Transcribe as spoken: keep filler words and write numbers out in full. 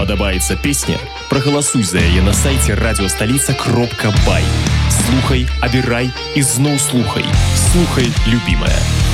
падабаецца песня, прагаласуй за яе на сайце радиосталица кропка бай. Слухай, абірай і зноў слухай. Слухай, любімая.